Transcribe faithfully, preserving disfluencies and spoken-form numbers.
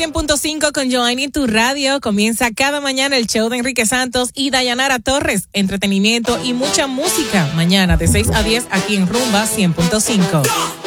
cien punto cinco con Joanny, tu radio. Comienza cada mañana el show de Enrique Santos y Dayanara Torres. Entretenimiento y mucha música. Mañana de seis a diez aquí en Rumba cien punto cinco.